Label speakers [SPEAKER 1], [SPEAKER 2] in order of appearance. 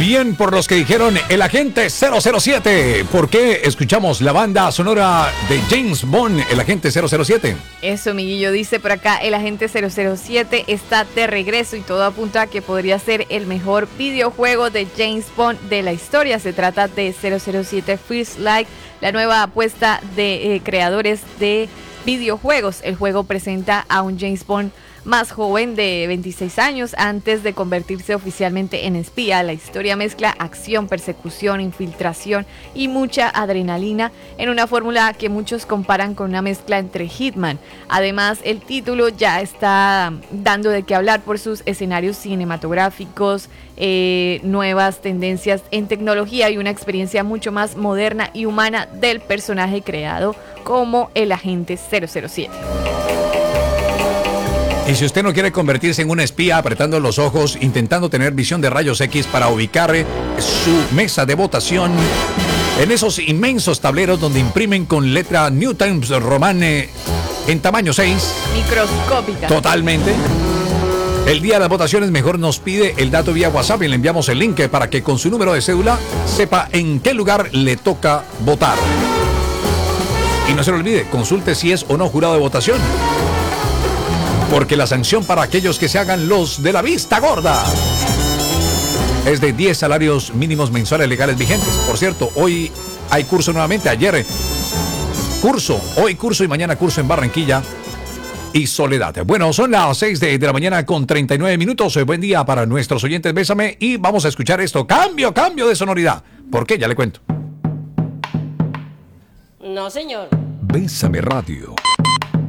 [SPEAKER 1] Bien por los que dijeron el agente 007. ¿Por qué escuchamos la banda sonora de James Bond, el agente 007?
[SPEAKER 2] Eso, Miguillo, dice por acá, el agente 007 está de regreso y todo apunta a que podría ser el mejor videojuego de James Bond de la historia. Se trata de 007 First Light, la nueva apuesta de creadores de videojuegos. El juego presenta a un James Bond más joven de 26 años antes de convertirse oficialmente en espía. La historia mezcla acción, persecución, infiltración y mucha adrenalina en una fórmula que muchos comparan con una mezcla entre Hitman. Además, el título ya está dando de qué hablar por sus escenarios cinematográficos, nuevas tendencias en tecnología y una experiencia mucho más moderna y humana del personaje creado como el agente 007.
[SPEAKER 1] Y si usted no quiere convertirse en un espía apretando los ojos, intentando tener visión de rayos X para ubicar su mesa de votación en esos inmensos tableros donde imprimen con letra New Times Roman en tamaño 6.
[SPEAKER 2] Microscópica.
[SPEAKER 1] Totalmente. El día de las votaciones mejor nos pide el dato vía WhatsApp y le enviamos el link para que con su número de cédula sepa en qué lugar le toca votar. Y no se le olvide, consulte si es o no jurado de votación, porque la sanción para aquellos que se hagan los de la vista gorda es de 10 salarios mínimos mensuales legales vigentes. Por cierto, hoy hay curso nuevamente. Ayer hoy curso y mañana curso en Barranquilla y Soledad. Bueno, son las 6 de la mañana con 39 minutos. Buen día para nuestros oyentes. Bésame y vamos a escuchar esto. Cambio de sonoridad. ¿Por qué? Ya le cuento.
[SPEAKER 3] No, señor.
[SPEAKER 1] Bésame Radio.